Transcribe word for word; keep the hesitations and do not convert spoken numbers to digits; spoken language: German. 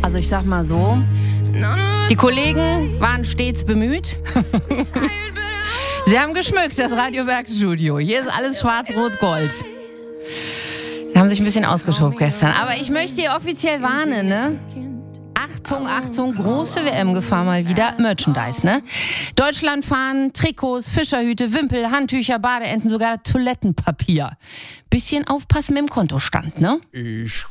Also ich sag mal so, die Kollegen waren stets bemüht. Sie haben geschmückt, das Radiowerkstudio. Hier ist alles schwarz-rot-gold. Sie haben sich ein bisschen ausgetobt gestern. Aber ich möchte hier offiziell warnen, ne? Achtung, Achtung, große W M-Gefahr mal wieder. Merchandise, ne? Deutschland fahren, Trikots, Fischerhüte, Wimpel, Handtücher, Badeenten, sogar Toilettenpapier. Bisschen aufpassen mit dem Kontostand, ne? Ich